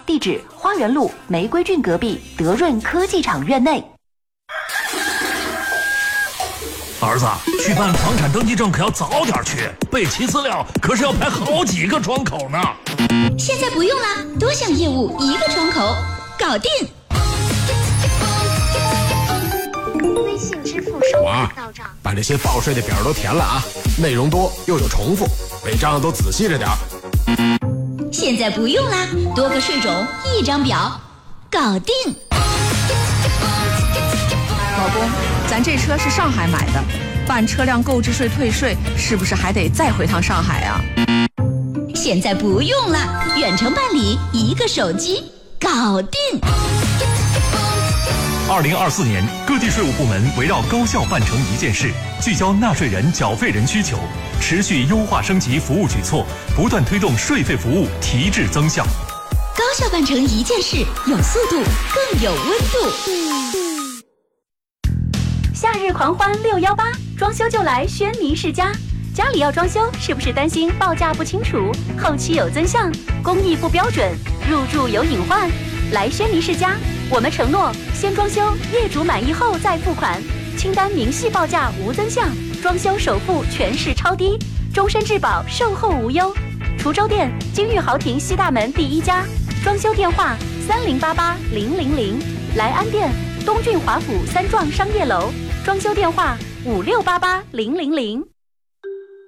地址花园路玫瑰郡隔壁德润科技厂院内。 儿子，去办房产登记证可要早点去，备齐资料可是要排好几个窗口呢。 现在不用了，多项业务一个窗口，搞定。 微信支付收款到账。 把这些报税的表都填了啊，内容多又有重复，违章都仔细着点。 现在不用啦，多个税种一张表，搞定。 老公，咱这车是上海买的，办车辆购置税退税是不是还得再回趟上海啊？ 现在不用了，远程办理，一个手机，搞定。 2024年，各地税务部门围绕高效办成一件事，聚焦纳税人、缴费人需求，持续优化升级服务举措，不断推动税费服务提质增效。 高效办成一件事，有速度，更有温度。 夏日狂欢618，装修就来轩尼世家。家里要装修，是不是担心报价不清楚，后期有增项，工艺不标准，入住有隐患？来轩尼世家，我们承诺先装修，业主满意后再付款，清单明细报价无增项，装修首付全是超低，终身质保，售后无忧。滁州店金玉豪庭西大门第1家，装修电话30880000，来安店东郡华府3幢商业楼，装修电话56880000。